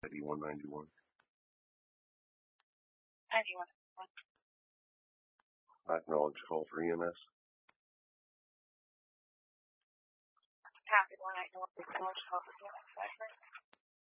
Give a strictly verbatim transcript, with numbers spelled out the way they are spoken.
eighty-one ninety-one. ninety-one. I acknowledge call for E M S. Copy one ninety-one. Acknowledge call for E M S.